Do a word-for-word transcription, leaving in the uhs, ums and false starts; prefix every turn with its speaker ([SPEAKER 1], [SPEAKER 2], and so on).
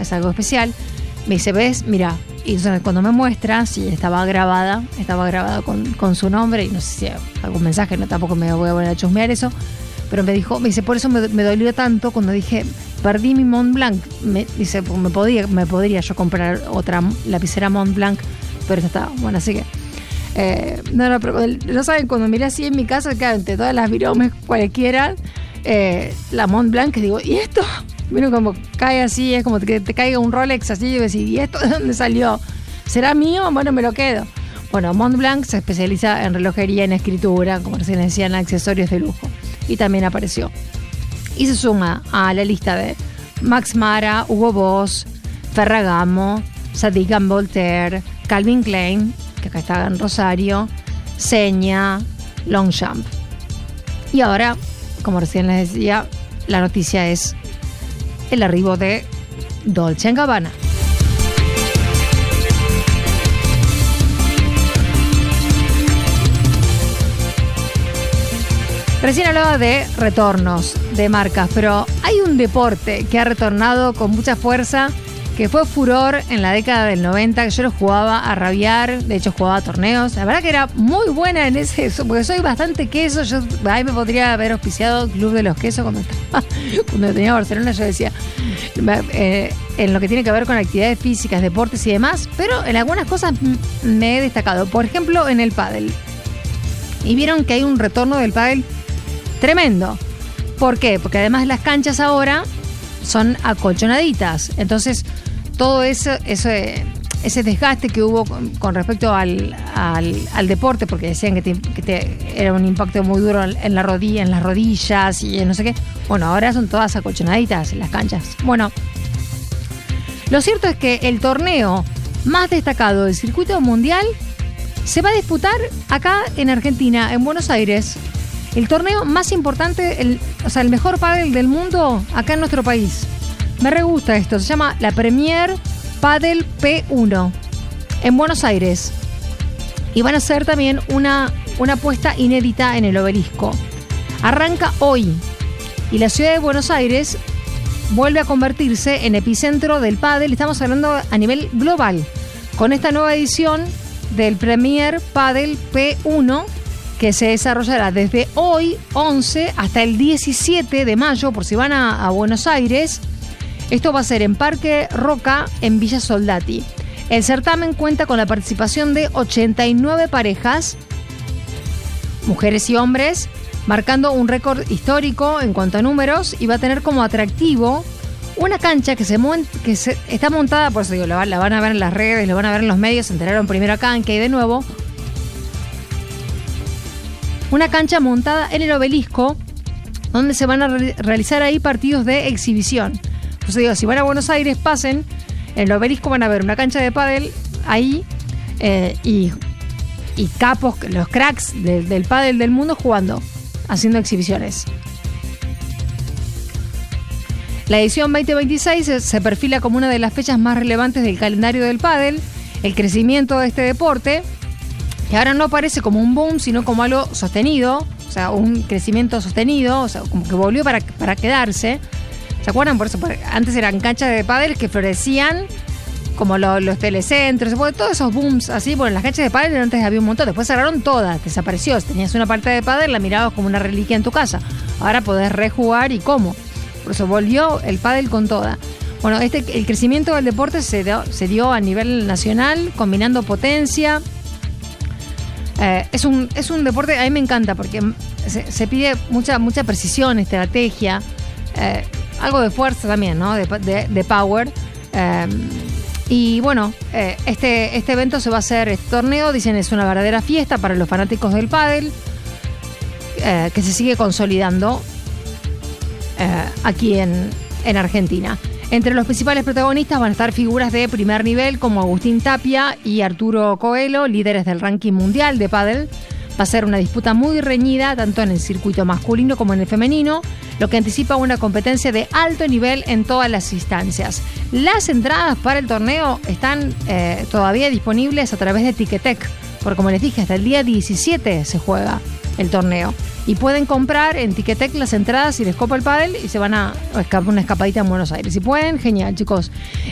[SPEAKER 1] es algo especial. Me dice, ¿ves? Mira. Y entonces cuando me muestra, sí, estaba grabada, estaba grabada con, con su nombre, y no sé si algún mensaje, no tampoco me voy a poner a chusmear eso, pero me dijo, me dice, por eso me, me dolió tanto cuando dije, perdí mi Montblanc. Me dice, me podía, me podría yo comprar otra lapicera Montblanc, pero esta está, bueno, así que, eh, no, no, pero no saben, cuando miré así en mi casa, claro, entre todas las viromes cualquiera, eh, la Montblanc, que digo, ¿y esto? Bueno, como cae así, es como que te caiga un Rolex así, y decís, ¿y esto de dónde salió? ¿Será mío? Bueno, me lo quedo. Bueno, Montblanc se especializa en relojería, en escritura, como recién decían, accesorios de lujo. Y también apareció. Y se suma a la lista de Max Mara, Hugo Boss, Ferragamo, Zadig and Voltaire, Calvin Klein, que acá está en Rosario, Seña, Longchamp. Y ahora, como recién les decía, la noticia es el arribo de Dolce and Gabbana. Recién hablaba de retornos de marcas, pero hay un deporte que ha retornado con mucha fuerza, que fue furor en la década del noventa, que yo lo jugaba a rabiar, de hecho jugaba torneos. La verdad que era muy buena en ese, porque soy bastante queso. Yo ahí me podría haber auspiciado Club de los Quesos cuando estaba, cuando tenía Barcelona. Yo decía, eh, en lo que tiene que ver con actividades físicas, deportes y demás, pero en algunas cosas me he destacado. Por ejemplo, en el pádel. Y vieron que hay un retorno del pádel tremendo. ¿Por qué? Porque además las canchas ahora son acolchonaditas. Entonces, todo eso, ese, ese desgaste que hubo con, con respecto al, al, al deporte, porque decían que, te, que te, era un impacto muy duro en la rodilla, en las rodillas y en no sé qué. Bueno, ahora son todas acolchonaditas en las canchas. Bueno, lo cierto es que el torneo más destacado del circuito mundial se va a disputar acá en Argentina, en Buenos Aires. El torneo más importante, el, o sea, el mejor pádel del mundo acá en nuestro país. Me re gusta esto. Se llama la Premier Padel P uno en Buenos Aires. Y van a hacer también una, una apuesta inédita en el Obelisco. Arranca hoy. Y la ciudad de Buenos Aires vuelve a convertirse en epicentro del pádel. Estamos hablando a nivel global. Con esta nueva edición del Premier Padel P uno, que se desarrollará desde hoy, once, hasta el diecisiete de mayo, por si van a, a Buenos Aires. Esto va a ser en Parque Roca, en Villa Soldati. El certamen cuenta con la participación de ochenta y nueve parejas, mujeres y hombres, marcando un récord histórico en cuanto a números, y va a tener como atractivo una cancha que se, mon- que se está montada, por eso digo, la, la van a ver en las redes, la van a ver en los medios, se enteraron primero acá en que hay de nuevo. Una cancha montada en el Obelisco, donde se van a re- realizar ahí partidos de exhibición. Pues digo, si van a Buenos Aires, pasen. En el Obelisco van a ver una cancha de pádel ahí, eh, y, y capos, los cracks de, del pádel del mundo jugando, haciendo exhibiciones. La edición veinte veintiséis se, se perfila como una de las fechas más relevantes del calendario del pádel. El crecimiento de este deporte, que ahora no parece como un boom, sino como algo sostenido, o sea, un crecimiento sostenido, o sea, como que volvió para, para quedarse. ¿Se acuerdan? Por eso, porque antes eran canchas de pádel que florecían, como lo, los telecentros, todos esos booms así. Bueno, las canchas de pádel antes había un montón, después cerraron todas, desapareció. Si tenías una parte de pádel, la mirabas como una reliquia en tu casa. Ahora podés rejugar, y cómo. Por eso volvió el pádel con toda. Bueno, este, el crecimiento del deporte se dio, se dio a nivel nacional, combinando potencia. Eh, es un es un deporte, a mí me encanta, porque se, se pide mucha mucha precisión, estrategia, eh, algo de fuerza también, ¿no? De, de, de power. Eh, y bueno, eh, este, este evento se va a hacer, este torneo, dicen, es una verdadera fiesta para los fanáticos del pádel, eh, que se sigue consolidando eh, aquí en, en Argentina. Entre los principales protagonistas van a estar figuras de primer nivel como Agustín Tapia y Arturo Coelho, líderes del ranking mundial de pádel. Va a ser una disputa muy reñida, tanto en el circuito masculino como en el femenino, lo que anticipa una competencia de alto nivel en todas las instancias. Las entradas para el torneo están eh, todavía disponibles a través de Ticketek, porque como les dije, hasta el día diecisiete se juega el torneo. Y pueden comprar en Ticketek las entradas si les copa el pádel y se van a escapar una escapadita en Buenos Aires. Si pueden, genial, chicos.